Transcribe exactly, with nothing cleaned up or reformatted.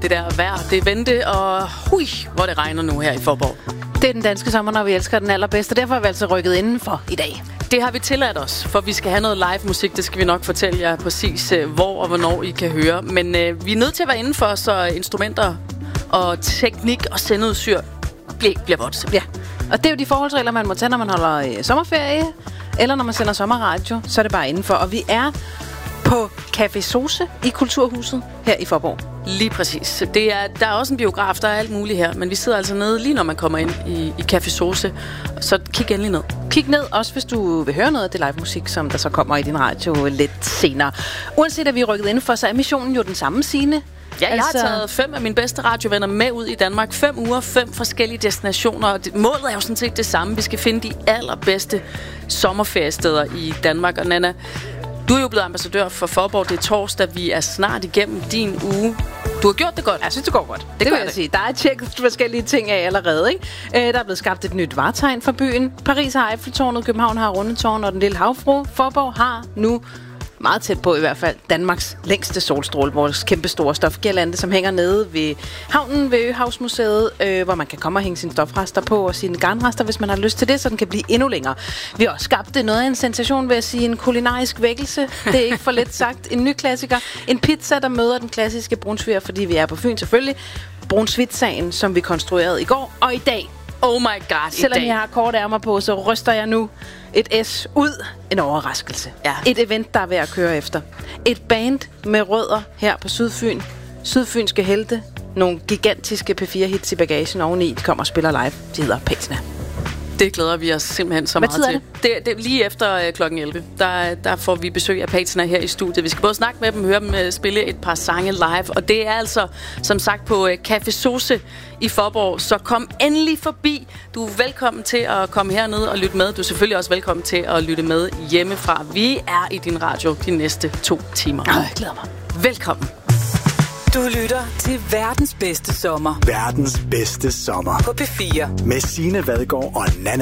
Det der vejr, det vendte, og hui, hvor det regner nu her i Faaborg. Det er den danske sommer, når vi elsker den allerbedste. Derfor har vi altså rykket indenfor i dag. Det har vi tilladt os, for vi skal have noget live musik. Det skal vi nok fortælle jer præcis, hvor og hvornår I kan høre. Men øh, vi er nødt til at være indenfor, så instrumenter og teknik og sendeudstyr bliver, bliver vådt. Ja, og det er jo de forholdsregler, man må tage, når man holder øh, sommerferie, eller når man sender sommerradio, så er det bare indenfor. Og vi er på Café Sose i Kulturhuset her i Faaborg. Lige præcis. Det er, der er også en biograf, der er alt muligt her, men vi sidder altså nede lige når man kommer ind i, i Café Sose. Så kig endelig ned. Kig ned, også hvis du vil høre noget af det live musik, som der så kommer i din radio lidt senere. Uanset at vi er rykket indenfor, så er missionen jo den samme, Signe. Ja, jeg altså... har taget fem af mine bedste radiovenner med ud i Danmark. Fem uger, fem forskellige destinationer. Og det, målet er jo sådan set det samme. Vi skal finde de allerbedste sommerferiesteder i Danmark. Og Nana, du er jo blevet ambassadør for Faaborg. Det er torsdag. Vi er snart igennem din uge. Du har gjort det godt. Jeg synes, det går godt. Det, det vil jeg det. sige. Der er tjekket forskellige ting af allerede, ikke? Øh, der er blevet skabt et nyt vartegn for byen. Paris har Eiffeltårnet, København har Rundetårn og den lille havfru. Faaborg har nu, meget tæt på i hvert fald, Danmarks længste solstråle, vores kæmpe store stofgirlande, som hænger nede ved havnen ved Øhavsmuseet, øh, hvor man kan komme og hænge sine stofrester på og sine garnrester, hvis man har lyst til det, så den kan blive endnu længere. Vi har også skabt det noget af en sensation ved at sige en kulinarisk vækkelse. Det er ikke for let sagt. En ny klassiker. En pizza, der møder den klassiske brunsviger, fordi vi er på Fyn selvfølgelig. Brunsvitsagen, som vi konstruerede i går og i dag. Oh my god, Selvom jeg har kort ærmer på, så ryster jeg nu et S ud. En overraskelse. Ja. Et event, der er ved at køre efter. Et band med rødder her på Sydfyn. Sydfynske helte. Nogle gigantiske P fire hits i bagagen oveni. De kommer og spiller live. De hedder Patina. Det glæder vi os simpelthen så Hvad meget til. det? Det, det, lige efter øh, klokken elleve, der, der får vi besøg af Patina her i studiet. Vi skal både snakke med dem, høre dem øh, spille et par sange live. Og det er altså, som sagt, på øh, Café Sose i Faaborg. Så kom endelig forbi. Du er velkommen til at komme herned og lytte med. Du er selvfølgelig også velkommen til at lytte med hjemmefra. Vi er i din radio de næste to timer. Oh, jeg glæder mig. Velkommen. Du lytter til verdens bedste sommer. Verdens bedste sommer. På P fire. Med Signe Vadgaard og Nana